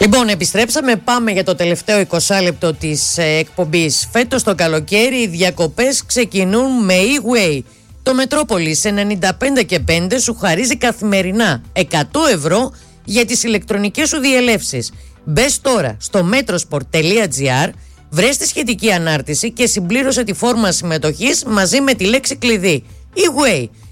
Λοιπόν, επιστρέψαμε. Πάμε για το τελευταίο 20 λεπτό της εκπομπής. Φέτος το καλοκαίρι οι διακοπές ξεκινούν με e-way. Το Μετρόπολη σε 95 και 5 σου χαρίζει καθημερινά 100 ευρώ για τις ηλεκτρονικές σου διελεύσεις. Μπες τώρα στο metrosport.gr, βρες τη σχετική ανάρτηση και συμπλήρωσε τη φόρμα συμμετοχής μαζί με τη λέξη κλειδί e-way.